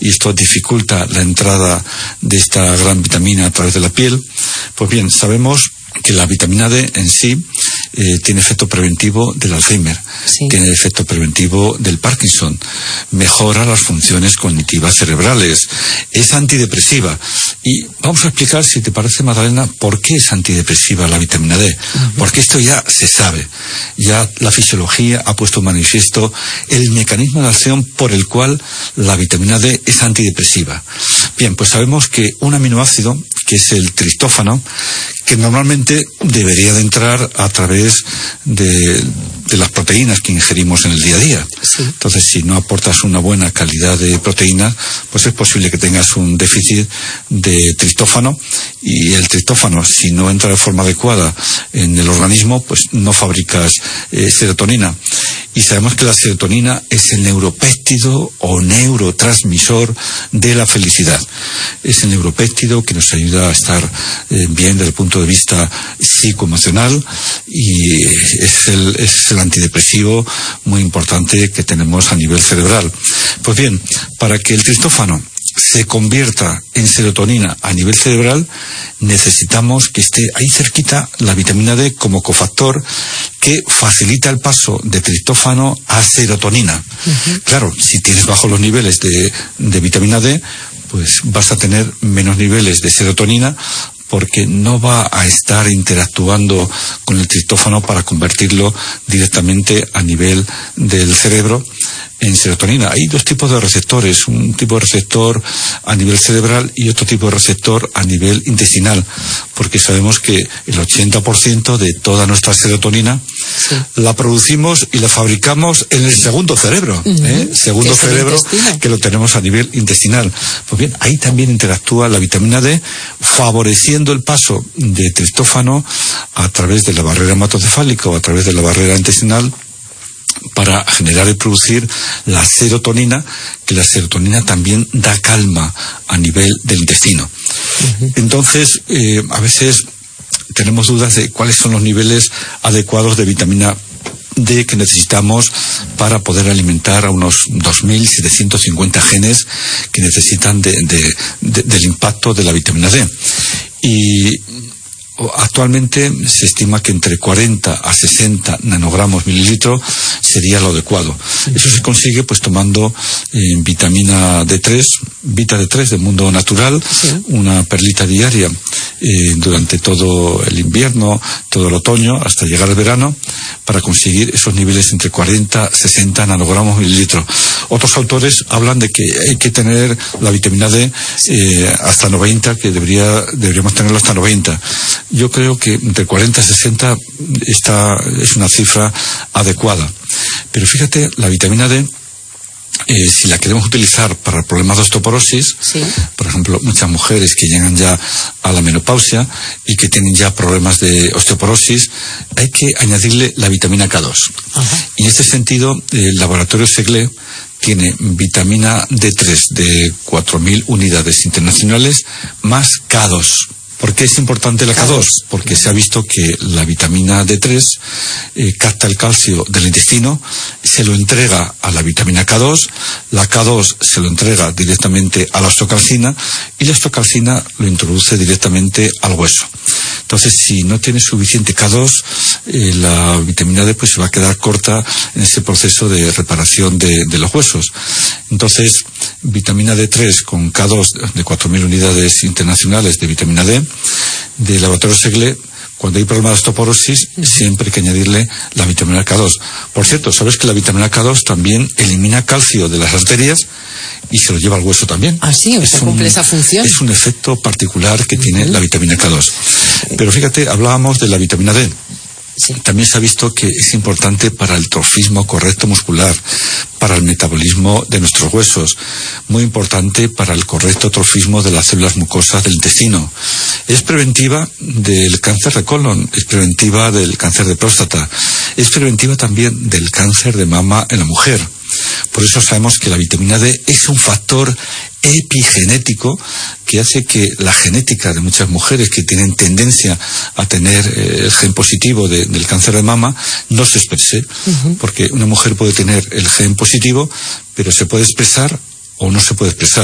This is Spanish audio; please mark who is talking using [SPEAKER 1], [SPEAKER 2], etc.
[SPEAKER 1] y esto dificulta la entrada de esta gran vitamina a través de la piel. Pues bien, sabemos que la vitamina D en sí tiene efecto preventivo del Alzheimer,
[SPEAKER 2] sí,
[SPEAKER 1] tiene efecto preventivo del Parkinson, mejora las funciones cognitivas cerebrales, es antidepresiva. Y vamos a explicar, si te parece, Magdalena, por qué es antidepresiva la vitamina D. Porque esto ya se sabe, ya la fisiología ha puesto en manifiesto el mecanismo de acción por el cual la vitamina D es antidepresiva. Bien, pues sabemos que un aminoácido, que es el triptófano, que normalmente debería de entrar a través de las proteínas que ingerimos en el día a día.
[SPEAKER 2] Sí.
[SPEAKER 1] Entonces, si no aportas una buena calidad de proteínas, pues es posible que tengas un déficit de triptófano, y el triptófano, si no entra de forma adecuada en el organismo, pues no fabricas serotonina. Y sabemos que la serotonina es el neuropéptido o neurotransmisor de la felicidad. Es el neuropéptido que nos ayuda a estar bien desde el punto de vista psicoemocional, y es el antidepresivo muy importante que tenemos a nivel cerebral. Pues bien, para que el triptófano se convierta en serotonina a nivel cerebral, necesitamos que esté ahí cerquita la vitamina D como cofactor que facilita el paso de triptófano a serotonina. Claro, si tienes bajos los niveles de vitamina D, pues vas a tener menos niveles de serotonina, porque no va a estar interactuando con el triptófano para convertirlo directamente a nivel del cerebro en serotonina. Hay dos tipos de receptores, un tipo de receptor a nivel cerebral y otro tipo de receptor a nivel intestinal, porque sabemos que el 80% de toda nuestra serotonina la producimos y la fabricamos en el segundo cerebro, segundo cerebro, que lo tenemos a nivel intestinal. Pues bien, ahí también interactúa la vitamina D, favoreciendo el paso de triptófano a través de la barrera hematocefálica o a través de la barrera intestinal, para generar y producir la serotonina, que la serotonina también da calma a nivel del intestino. Entonces, a veces tenemos dudas de cuáles son los niveles adecuados de vitamina D que necesitamos para poder alimentar a unos 2.750 genes que necesitan del impacto de la vitamina D. Y actualmente se estima que entre 40 a 60 nanogramos mililitro sería lo adecuado. Eso se consigue pues tomando vitamina D3, Vita D3 del mundo natural, una perlita diaria durante todo el invierno, todo el otoño, hasta llegar al verano, para conseguir esos niveles entre 40 a 60 nanogramos mililitro. Otros autores hablan de que hay que tener la vitamina D hasta 90, que deberíamos tenerlo hasta 90. Yo creo que entre 40 y 60 es una cifra adecuada. Pero fíjate, la vitamina D, si la queremos utilizar para problemas de osteoporosis, por ejemplo, muchas mujeres que llegan ya a la menopausia y que tienen ya problemas de osteoporosis, hay que añadirle la vitamina K2. Y en este sentido, el laboratorio Segle tiene vitamina D3 de 4.000 unidades internacionales más K2. ¿Por qué es importante la K2? Porque se ha visto que la vitamina D3 capta el calcio del intestino, se lo entrega a la vitamina K2, la K2 se lo entrega directamente a la osteocalcina y la osteocalcina lo introduce directamente al hueso. Entonces, si no tiene suficiente K2, la vitamina D pues se va a quedar corta en ese proceso de reparación de los huesos. Entonces, vitamina D3 con K2 de 4.000 unidades internacionales de vitamina D, de laboratorio Segle, cuando hay problemas de osteoporosis, siempre hay que añadirle la vitamina K2. Por cierto, ¿sabes que la vitamina K2 también elimina calcio de las arterias y se lo lleva al hueso también?
[SPEAKER 2] Ah, sí, o sea, cumple esa función.
[SPEAKER 1] Es un efecto particular que tiene la vitamina K2. Pero fíjate, hablábamos de la vitamina D. También se ha visto que es importante para el trofismo correcto muscular, para el metabolismo de nuestros huesos, muy importante para el correcto trofismo de las células mucosas del intestino. Es preventiva del cáncer de colon, es preventiva del cáncer de próstata, es preventiva también del cáncer de mama en la mujer. Por eso sabemos que la vitamina D es un factor epigenético que hace que la genética de muchas mujeres que tienen tendencia a tener el gen positivo del cáncer de mama no se exprese, porque una mujer puede tener el gen positivo, pero se puede expresar o no se puede expresar.